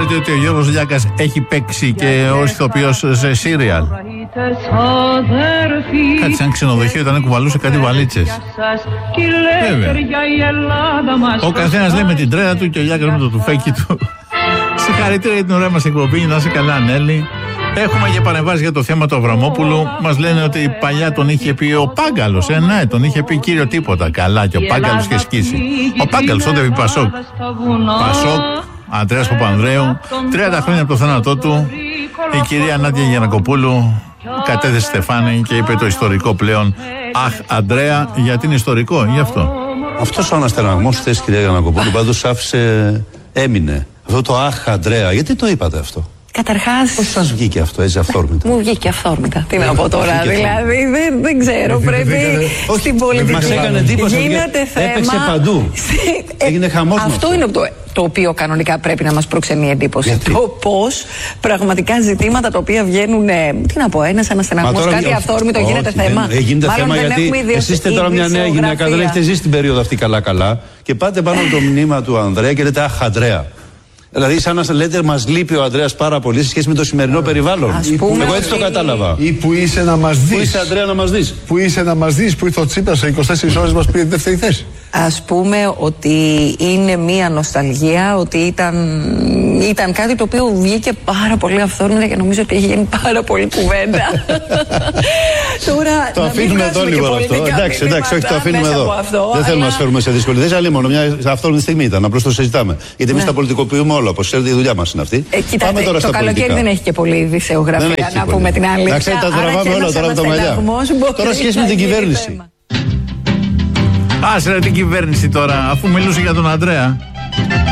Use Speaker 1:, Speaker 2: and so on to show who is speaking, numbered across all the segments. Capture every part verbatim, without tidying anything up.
Speaker 1: ξέρετε ότι ο Γιώργος Λιάκας έχει παίξει και ως ηθοποιός σε σύριαλ? Κάτι σαν ξενοδοχείο ήταν, κουβαλούσε κάτι βαλίτσες. Βέβαια. Ο καθένας λέει με την τρέλα του και ο Λιάκας με το τουφέκι του. Συγχαρητήρια για την ωραία μας εκπομπή. Να είσαι καλά, Νέλη. Έχουμε και παρεμβάσεις για το θέμα του Αβραμόπουλου. Μας λένε ότι παλιά τον είχε πει ο Πάγκαλος. Ε, ναι, τον είχε πει κύριο τίποτα. Καλά, και ο Πάγκαλος είχε σκίσει. Ο Πάγκαλος τότε είπε Πασόκ. Πασόκ, Αντρέας Παπανδρέου. τριάντα χρόνια από το θάνατό του, η κυρία Νάντια Γιαννακοπούλου κατέθεσε στεφάνι και είπε το ιστορικό πλέον. Αχ, Αντρέα, γιατί είναι ιστορικό, γι' αυτό.
Speaker 2: Αυτός ο αναστεναγμός χθες, κυρία Γιαννακοπούλου, πάντως άφησε, έμεινε. Αυτό το αχ, Αντρέα, γιατί το είπατε αυτό?
Speaker 3: Καταρχάς.
Speaker 2: Πώς σας βγήκε αυτό, έτσι αυθόρμητα?
Speaker 3: Μου βγήκε αυθόρμητα. Τι να πω τώρα, δηλαδή. Δεν, δεν ξέρω. Πρέπει στην πολιτική.
Speaker 2: Μας έκανε εντύπωση.
Speaker 3: Γίνεται θέμα.
Speaker 2: Έπαιξε παντού. Έγινε χαμός.
Speaker 3: Αυτό είναι το, το οποίο κανονικά πρέπει να μας προξενεί εντύπωση. Γιατί? Το πώς πραγματικά ζητήματα τα οποία βγαίνουν. Τι να πω, ένας αναστεναγμός, κάτι αυθόρμητο γίνεται θέμα.
Speaker 2: Δεν γίνεται θέμα γιατί εσείς είστε τώρα μια νέα γυναίκα, δεν έχετε ζήσει την περίοδο αυτή καλά-καλά και πάτε πάνω από το μνήμα του Ανδρέα και λέτε αχ, Αντρέα. Δηλαδή, σαν να λέτε, μας λείπει ο Ανδρέας πάρα πολύ σε σχέση με το σημερινό περιβάλλον. Εγώ έτσι το κατάλαβα.
Speaker 4: Ή που είσαι να μας δεις.
Speaker 2: Πού είσαι, Ανδρέα, να μας δεις.
Speaker 4: Που είσαι να μας δεις, που ήρθε ο Τσίπρας σε είκοσι τέσσερις ώρες μας πήρε τη δεύτερη θέση.
Speaker 3: Ας πούμε ότι είναι μία νοσταλγία, ότι ήταν, ήταν κάτι το οποίο βγήκε πάρα πολύ αυθόρμητα και νομίζω ότι έχει γίνει πάρα πολύ κουβέντα. Τώρα,
Speaker 2: το αφήνουμε εδώ λίγο αυτό. Εντάξει, εντάξει, όχι, το αφήνουμε εδώ. Αυτό, δεν θέλουμε να σα φέρουμε σε δυσκολίες. Δεν μόνο μια αυθόρμητη στιγμή ήταν, απλώς το συζητάμε. Γιατί εμείς τα πολιτικοποιούμε όλα, όπως ξέρετε, η δουλειά μας είναι αυτή.
Speaker 3: Ε, κοιτάτε,
Speaker 2: Πάμε τώρα
Speaker 3: το
Speaker 2: στα
Speaker 3: καλοκαίρι
Speaker 2: πολιτικά.
Speaker 3: δεν έχει και πολύ ειδησεογραφία, να πούμε την αλήθεια.
Speaker 2: Να ξέρετε, τα τραβάμε όλα τώρα με τα μαλλιά. Τώρα σχέση με την κυβέρνηση.
Speaker 1: Άσε ρε την κυβέρνηση τώρα, αφού μιλούσε για τον Ανδρέα.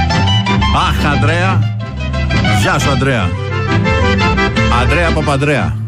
Speaker 1: Αχ, Ανδρέα. Γεια σου, Ανδρέα. Ανδρέα Παπανδρέα.